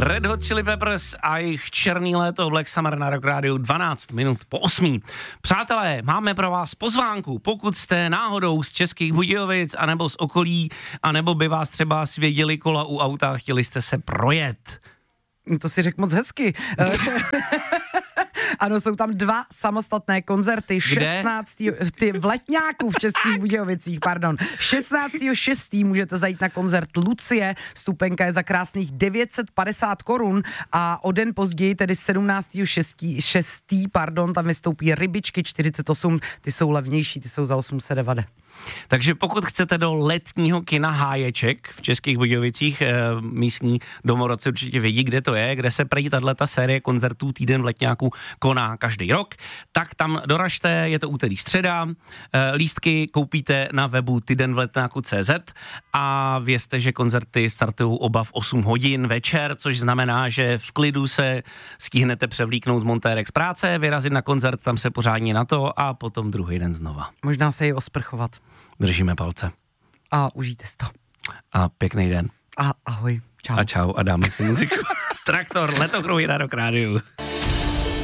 Red Hot Chili Peppers a jejich černý léto Black Summer na Rock Rádiu 12 minut po 8. Přátelé, máme pro vás pozvánku, pokud jste náhodou z Českých Budějovic, anebo z okolí, anebo by vás třeba svěděli kola u auta, chtěli jste se projet. To si řekl moc hezky. Ano, jsou tam 2 samostatné koncerty. Kde? 16. v Letňáku v Českých Budějovicích, pardon. 16.6. můžete zajít na koncert Lucie. Vstupenka je za krásných 950 korun a o den později, tedy 17.6., pardon, tam vystoupí Rybičky 48, ty jsou levnější, ty jsou za 890. Takže pokud chcete do letního kina Háječek v Českých Budějovicích, místní domorodci určitě vědí, kde to je, kde se prý tato série koncertů Týden v Letňáku koná každý rok, tak tam doražte, je to úterý středa, lístky koupíte na webu tydenvletňáku.cz a vězte, že koncerty startují oba v 8 hodin večer, což znamená, že v klidu se stihnete převlíknout z montérek z práce, vyrazit na koncert, tam se pořádně na to a potom druhý den znova. Možná se i osprchovat. Držíme palce. A užijte si to. A pěkný den. A ahoj. Čau. A čau a dáme si muziku. Traktor, Letokruhy na Rock Rádiu.